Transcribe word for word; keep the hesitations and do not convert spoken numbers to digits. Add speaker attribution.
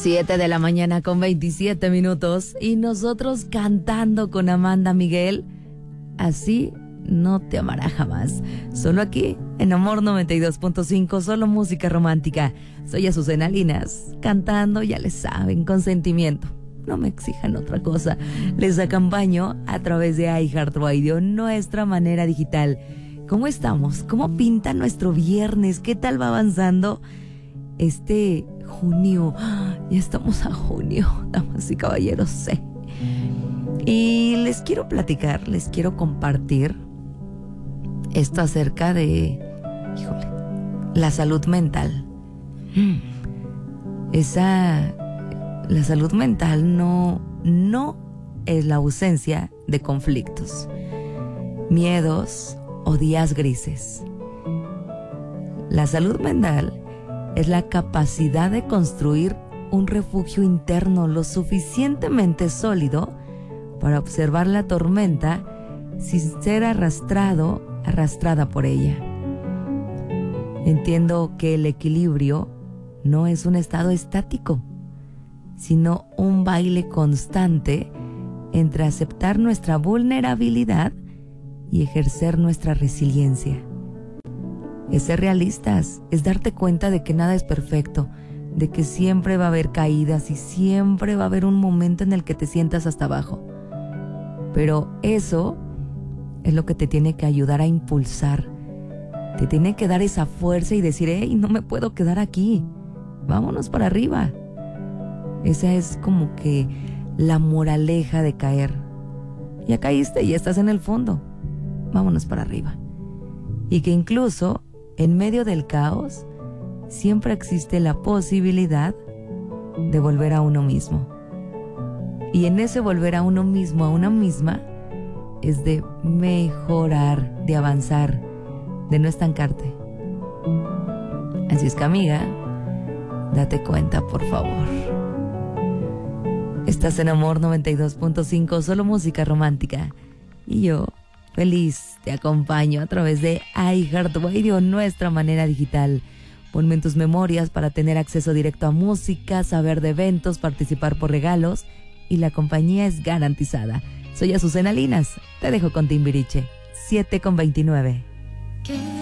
Speaker 1: siete de la mañana con veintisiete minutos y nosotros cantando con Amanda Miguel, Así no te amará jamás. Solo aquí, en Amor noventa y dos punto cinco, solo música romántica. Soy Azucena Linas, cantando, ya les saben, con sentimiento. No me exijan otra cosa. Les acompaño a través de iHeartRadio, nuestra manera digital. ¿Cómo estamos? ¿Cómo pinta nuestro viernes? ¿Qué tal va avanzando este junio? Ya estamos a junio, damas y caballeros, sí. Y les quiero platicar, les quiero compartir esto acerca de, híjole, la salud mental. Esa, la salud mental no, no es la ausencia de conflictos, miedos o días grises. La salud mental es la capacidad de construir un refugio interno lo suficientemente sólido para observar la tormenta sin ser arrastrado, arrastrada por ella. Entiendo que el equilibrio no es un estado estático, sino un baile constante entre aceptar nuestra vulnerabilidad y ejercer nuestra resiliencia. Es ser realistas, es darte cuenta de que nada es perfecto, de que siempre va a haber caídas y siempre va a haber un momento en el que te sientas hasta abajo. Pero eso es lo que te tiene que ayudar a impulsar. Te tiene que dar esa fuerza y decir, hey, no me puedo quedar aquí. Vámonos para arriba. Esa es como que la moraleja de caer. Ya caíste y estás en el fondo. Vámonos para arriba. Y que incluso en medio del caos siempre existe la posibilidad de volver a uno mismo. Y en ese volver a uno mismo, a una misma, es de mejorar, de avanzar, de no estancarte. Así es que, amiga, date cuenta, por favor. Estás en Amor noventa y dos punto cinco, solo música romántica. Y yo, feliz, te acompaño a través de iHeartRadio, nuestra manera digital. Ponme en tus memorias para tener acceso directo a música, saber de eventos, participar por regalos, y la compañía es garantizada. Soy Azucena Linas, te dejo con Timbiriche, siete con veintinueve.